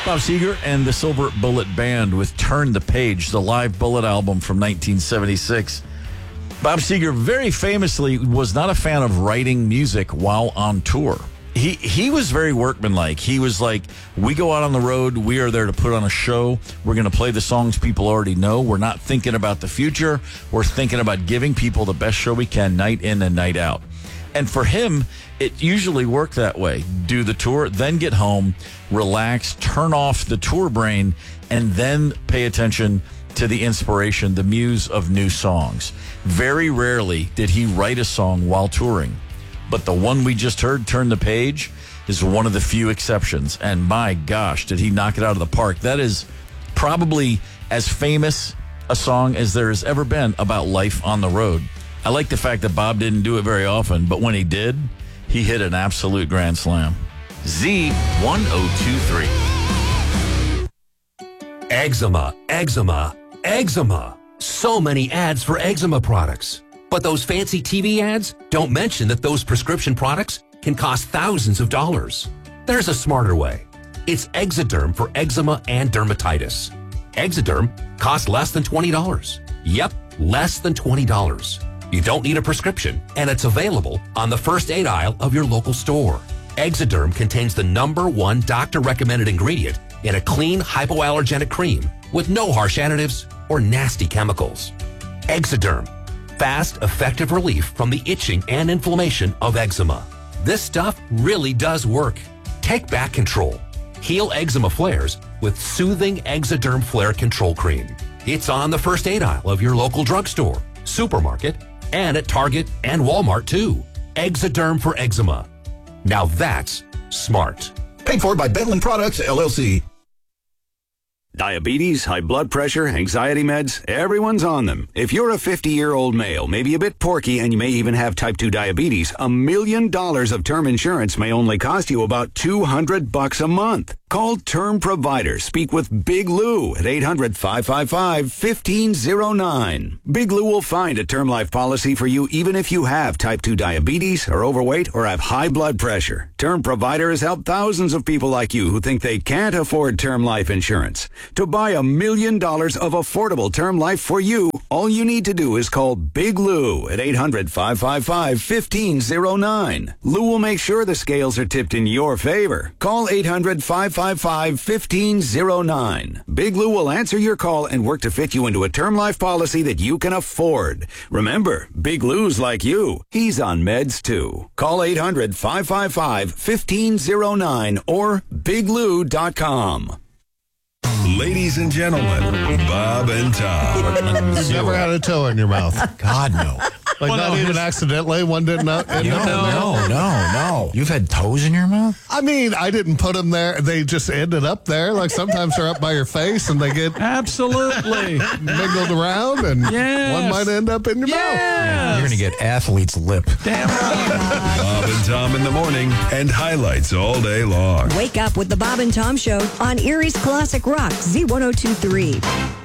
Bob Seger and the Silver Bullet Band with Turn the Page, the live Bullet album from 1976. Bob Seger very famously was not a fan of writing music while on tour. He was very workmanlike. He was like, we go out on the road, we are there to put on a show. We're going to play the songs people already know. We're not thinking about the future. We're thinking about giving people the best show we can night in and night out. And for him, it usually worked that way. Do the tour, then get home, relax, turn off the tour brain, and then pay attention to the inspiration, the muse of new songs. Very rarely did he write a song while touring. But the one we just heard, Turn the Page, is one of the few exceptions. And my gosh, did he knock it out of the park. That is probably as famous a song as there has ever been about life on the road. I like the fact that Bob didn't do it very often, but when he did, he hit an absolute grand slam. Z1023. Eczema, eczema, eczema. So many ads for eczema products. But those fancy TV ads don't mention that those prescription products can cost thousands of dollars. There's a smarter way. It's Exoderm for eczema and dermatitis. Exoderm costs less than $20. Yep, less than $20. You don't need a prescription, and it's available on the first aid aisle of your local store. Exoderm contains the #1 doctor-recommended ingredient in a clean, hypoallergenic cream with no harsh additives or nasty chemicals. Exoderm. Fast, effective relief from the itching and inflammation of eczema. This stuff really does work. Take back control. Heal eczema flares with soothing Exoderm Flare Control Cream. It's on the first aid aisle of your local drugstore, supermarket, and at Target and Walmart, too. Exoderm for eczema. Now that's smart. Paid for by Bentland Products, LLC. Diabetes, high blood pressure, anxiety meds, everyone's on them. If you're a 50-year-old male, maybe a bit porky, and you may even have type 2 diabetes, $1 million of term insurance may only cost you about $200 a month. Call Term Provider. Speak with Big Lou at 800-555-1509. Big Lou will find a term life policy for you even if you have type 2 diabetes, are overweight, or have high blood pressure. Term Provider has helped thousands of people like you who think they can't afford term life insurance. To buy $1 million of affordable term life for you, all you need to do is call Big Lou at 800-555-1509. Lou will make sure the scales are tipped in your favor. Call 800-555-1509. Big Lou will answer your call and work to fit you into a term life policy that you can afford. Remember, Big Lou's like you. He's on meds too. Call 800-555-1509 or biglou.com. Ladies and gentlemen, Bob and Tom. You've never had a toe in your mouth. God, no. Like, not even accidentally? One didn't end up in there? No. You've had toes in your mouth? I mean, I didn't put them there. They just ended up there. Like, sometimes they're up by your face and they get Absolutely. mingled around, and one might end up in your mouth. You're going to get athlete's lip. Damn right. Bob and Tom in the morning and highlights all day long. Wake up with the Bob and Tom Show on Erie's Classic Rock, Z1023.